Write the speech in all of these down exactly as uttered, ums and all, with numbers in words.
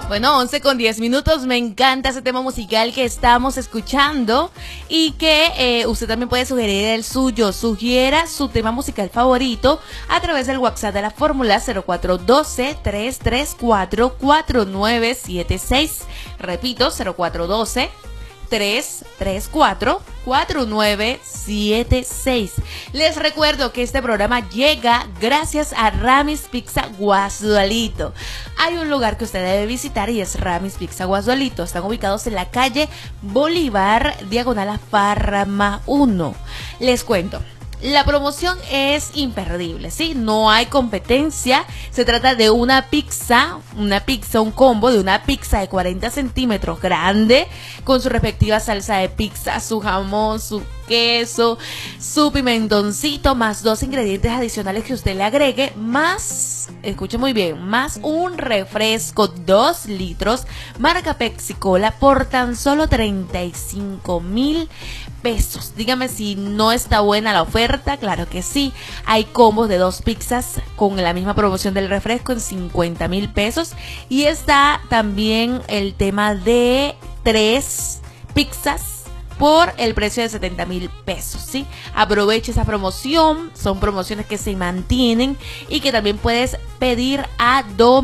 Bueno, once con diez minutos, me encanta ese tema musical que estamos escuchando y que eh, usted también puede sugerir el suyo. Sugiera su tema musical favorito a través del WhatsApp de la fórmula cero cuatro uno dos, tres tres cuatro, cuatro nueve siete seis. Repito, cero cuatro uno dos, tres tres cuatro, cuatro nueve siete seis. Les recuerdo que este programa llega gracias a Ramis Pizza Guasualito. Hay un lugar que usted debe visitar y es Ramis Pizza Guasualito. Están ubicados en la calle Bolívar, diagonal a Farma uno. Les cuento. La promoción es imperdible, ¿sí? No hay competencia. Se trata de una pizza, una pizza, un combo de una pizza de cuarenta centímetros grande, con su respectiva salsa de pizza, su jamón, su queso, su pimentoncito, más dos ingredientes adicionales que usted le agregue, más, escuche muy bien, más un refresco, dos litros, marca Pepsi Cola, por tan solo treinta y cinco mil pesos. Dígame si no está buena la oferta. Claro que sí. Hay combos de dos pizzas con la misma promoción del refresco en cincuenta mil pesos. Y está también el tema de tres pizzas por el precio de setenta mil pesos, ¿sí? Aproveche esa promoción. Son promociones que se mantienen y que también puedes pedir a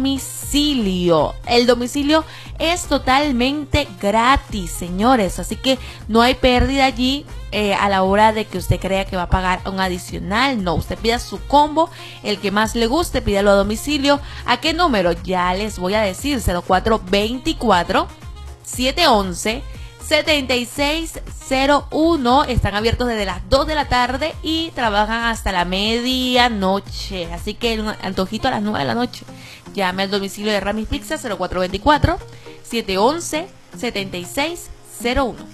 domicilio. El domicilio es totalmente gratis, señores, así que no hay pérdida allí eh, a la hora de que usted crea que va a pagar un adicional. No, usted pida su combo, el que más le guste, pídalo a domicilio. ¿A qué número? Ya les voy a decir, cero cuatro veinticuatro, setecientos once, setenta y seis cero uno. Están abiertos desde las dos de la tarde y trabajan hasta la medianoche. Así que un antojito a las nueve de la noche. Llame al domicilio de Ramis Pizza cero cuatro veinticuatro, setecientos once, setenta y seis cero uno.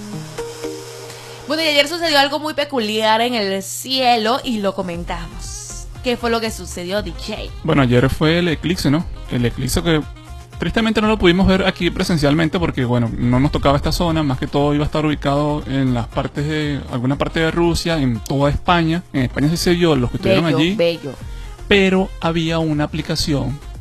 Bueno, y ayer sucedió algo muy peculiar en el cielo y lo comentamos. ¿Qué fue lo que sucedió, D J? Bueno, ayer fue el eclipse, ¿no? El eclipse que tristemente no lo pudimos ver aquí presencialmente porque, bueno, no nos tocaba esta zona. Más que todo iba a estar ubicado en las partes de, alguna parte de Rusia, en toda España. En España sí se vio, los que estuvieron Bello, allí. bello. Pero había una aplicación